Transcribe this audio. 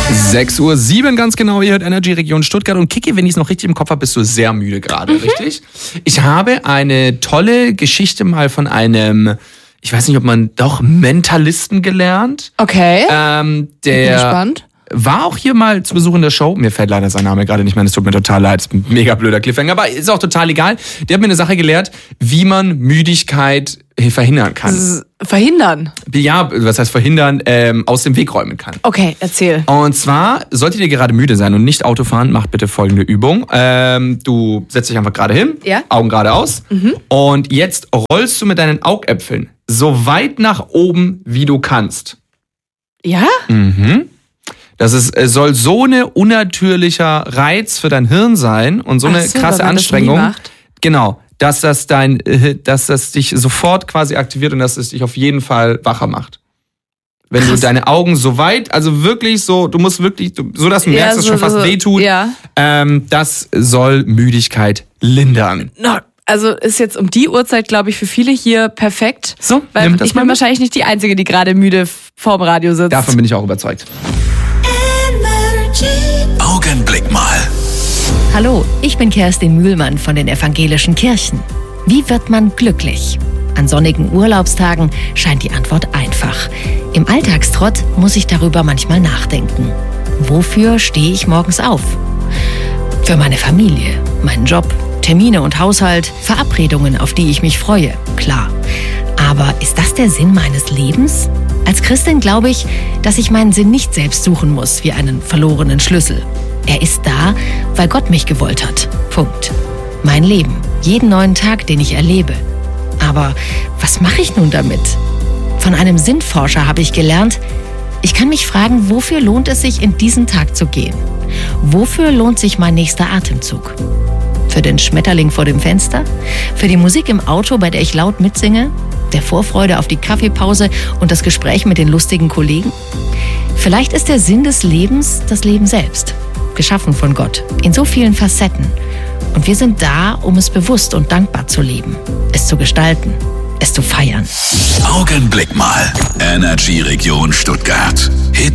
6:07 Uhr ganz genau, ihr hört Energy Region Stuttgart. Und Kiki, wenn ich es noch richtig im Kopf habe, bist du sehr müde gerade, richtig? Ich habe eine tolle Geschichte mal von einem, ich weiß nicht, ob man doch Mentalisten gelernt. Okay. Der bin gespannt. war auch hier mal zu Besuch in der Show. Mir fällt leider sein Name gerade nicht mehr, es tut mir total leid. Das ist ein mega blöder Cliffhanger, aber ist auch total egal. Der hat mir eine Sache gelehrt, wie man Müdigkeit verhindern kann. Verhindern? Ja, was heißt verhindern? Aus dem Weg räumen kann. Okay, erzähl. Und zwar, solltet ihr gerade müde sein und nicht Auto fahren, macht bitte folgende Übung. Du setzt dich einfach gerade hin, Ja. Augen geradeaus. Und jetzt rollst du mit deinen Augäpfeln so weit nach oben, wie du kannst. Ja? Das soll so eine unnatürlicher Reiz für dein Hirn sein und so eine krasse weil man das nie Anstrengung. macht. Genau, dass das dich sofort quasi aktiviert und dass es dich auf jeden Fall wacher macht. Wenn du deine Augen so weit, also wirklich so, du musst wirklich, so dass du merkst, dass es schon fast wehtut. Ja. Das soll Müdigkeit lindern. No, also ist jetzt um die Uhrzeit, glaube ich, für viele hier perfekt. So, weil nimm das ich mal bin mit. wahrscheinlich nicht die Einzige, die gerade müde vorm Radio sitzt. Davon bin ich auch überzeugt. Augenblick mal. Hallo, ich bin Kerstin Mühlmann von den Evangelischen Kirchen. Wie wird man glücklich? An sonnigen Urlaubstagen scheint die Antwort einfach. Im Alltagstrott muss ich darüber manchmal nachdenken. Wofür stehe ich morgens auf? Für meine Familie, meinen Job, Termine und Haushalt, Verabredungen, auf die ich mich freue, klar. Aber ist das der Sinn meines Lebens? Als Christin glaube ich, dass ich meinen Sinn nicht selbst suchen muss, wie einen verlorenen Schlüssel. Er ist da, weil Gott mich gewollt hat. Punkt. Mein Leben, jeden neuen Tag, den ich erlebe. Aber was mache ich nun damit? Von einem Sinnforscher habe ich gelernt, ich kann mich fragen, wofür lohnt es sich, in diesen Tag zu gehen? Wofür lohnt sich mein nächster Atemzug? Für den Schmetterling vor dem Fenster? Für die Musik im Auto, bei der ich laut mitsinge? Der Vorfreude auf die Kaffeepause und das Gespräch mit den lustigen Kollegen? Vielleicht ist der Sinn des Lebens das Leben selbst, geschaffen von Gott, in so vielen Facetten. Und wir sind da, um es bewusst und dankbar zu leben, es zu gestalten, es zu feiern. Augenblick mal. Energy Region Stuttgart. Hit